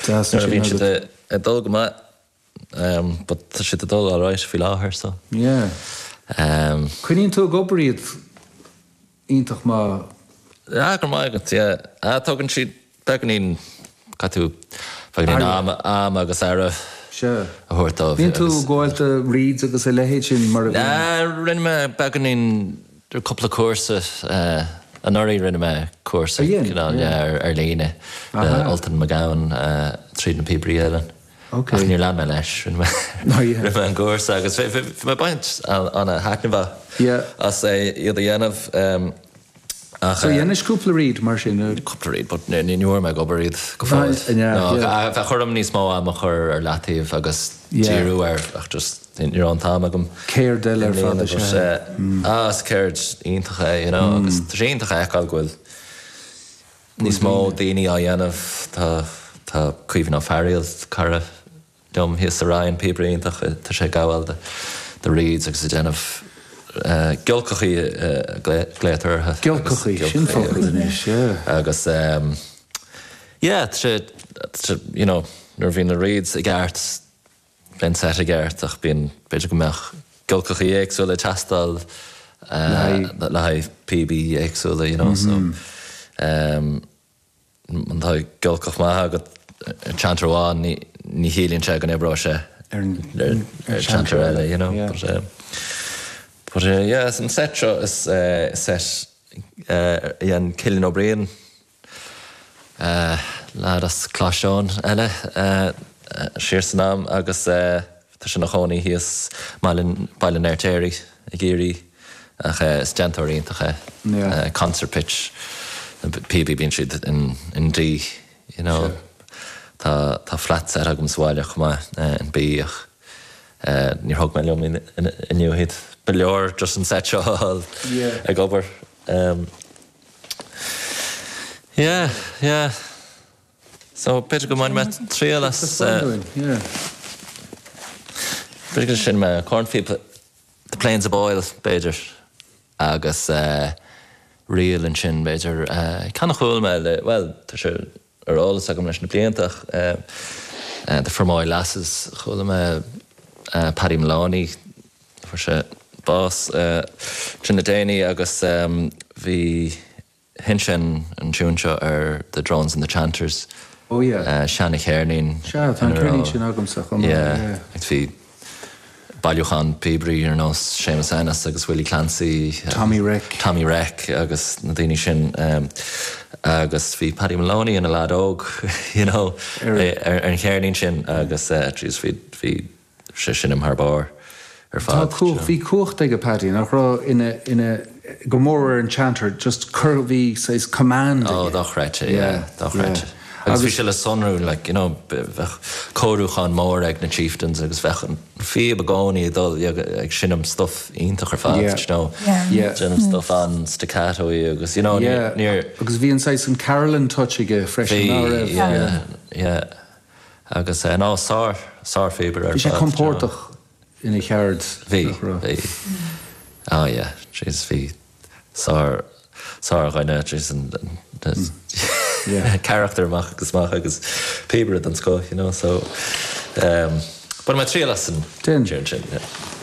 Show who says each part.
Speaker 1: bhíonn si dul go but tá si dul all right fi láthir so.
Speaker 2: Yeah. Cuiníonn tú gobaríad ítach má
Speaker 1: gur maigad, yeah. Tugann si beganín catú beganín am agus ara
Speaker 2: sure.
Speaker 1: a thuirtáh.
Speaker 2: Bhíonn tú gáilta reads agus a lehéid sin mar
Speaker 1: rinne me beganín a couple of courses an orí rinne me cuasa ar líne Alton McGowan tríd na Pibri Ellen.
Speaker 2: Okay.
Speaker 1: Níor lean me leis rinne an gcósa agus fi me baint anna haacnabha as iad a dhéanamh
Speaker 2: so dhéanais cúpla read mar sin
Speaker 1: cúpla read, but ní nuair me gobaríad go fáil. Bheith chuirm níos mó am a chur ar leataíomh agus tíú ar ach just níor an táim agam
Speaker 2: céir deil ar fád
Speaker 1: sé as céir iontacha agus tá sé iontacha eáil gúil níos mó daoine á dhéanamh tá cuimhin á fearíil cara dom híos a Ryan Pibri iontacha tá sé gáil de reads agus a déanamh Gilcochaí gléitartha.
Speaker 2: Gilcochaí, sin fócail inis,
Speaker 1: agus, nuair bhíon na reads i gceart, ben set i gceart, ach bíon beidir go meach Gilcochaí éagsúla teastal le haidh PB éagsúla, so. Man tá Gilcoch maithe go chantarháin ní hílíonn sé gan ébrá sé ar chantar eile, But it's an set is set Ian Killian O'Brien Ladas Cláisiún eile siar san am agus tá sin nach chónaí híos bailin airtéirí a géirí ach stiantóiríontacha concert pitch PB bíonn siad in dí tá flat set agam sáileach má in bíach níor thug me leom inniuhéad leor just an set seo ag obair. So beidir go main me tríalas beidir sin me cornfield the plains of oil beidir agus rial an sin beidir canna chúil me well tá sé ar álas agam leis na bliantach the Fermoy lasses chúil me Paddy Maloney for sé Boss Trinna Déine agus bhí hinsin an túnseo ar The Drones and the Chanters.
Speaker 2: Oh yeah.
Speaker 1: Shanna Kearney.
Speaker 2: Sure, thank you sin agam sa chum.
Speaker 1: Yeah. It bhí Bailúchan Pibri ar nás Seamus Ennis agus Willie Clancy.
Speaker 2: Tommy
Speaker 1: Wreck agus na daoine sin agus bhí Paddy Maloney and a lad óg, ar an Kearney sin agus bhí sé sin im Harbor.
Speaker 2: Bhí cuacht ag a Paddy nach rá ina go mór an chanter just curvy says command.
Speaker 1: Dá chreite, dá chreite. Agus bhí sé le sonrú, cóúchan mór ag na chieftains agus bhechan fí bagóní dul ag sinam stuff ionintach ar fad, sinam stuff an staccato-í agus, níor...
Speaker 2: Agus bhí an sais an Carolyn touch ige freisin
Speaker 1: ára. Agus ná sár fébar ar fad.
Speaker 2: Bhí sé compórtach in a cheard.
Speaker 1: Bhí. Jeez, bhí sár ghaine, jeez, character agus Pibri an sco, so but my three lesson.
Speaker 2: 10.